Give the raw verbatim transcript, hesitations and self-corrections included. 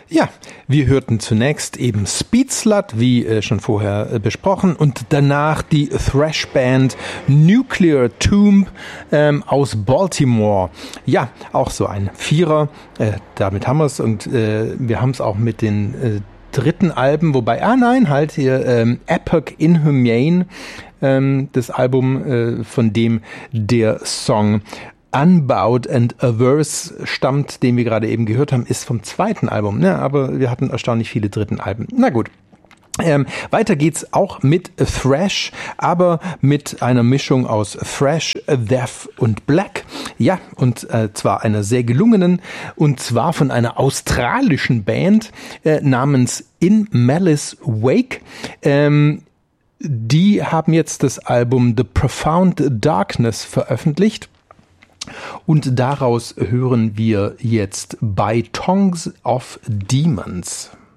Ja, wir hörten zunächst eben Speed Slut, wie äh, schon vorher äh, besprochen, und danach die Thrash-Band Nuclear Tomb ähm, aus Baltimore. Ja, auch so ein Vierer, äh, damit haben wir es, und äh, wir haben es auch mit den äh, dritten Alben, wobei, ah nein, halt hier ähm, Epoch Inhumane, ähm, das Album, äh, von dem der Song Unbowed and Averse stammt, den wir gerade eben gehört haben, ist vom zweiten Album, ne? Aber wir hatten erstaunlich viele dritten Alben. Na gut. Ähm, weiter geht's auch mit Thrash, aber mit einer Mischung aus Thrash, Death und Black. Ja, und äh, zwar einer sehr gelungenen, und zwar von einer australischen Band äh, namens In Malice Wake. Ähm, die haben jetzt das Album The Profound Darkness veröffentlicht. Und daraus hören wir jetzt By Tongues of Demons.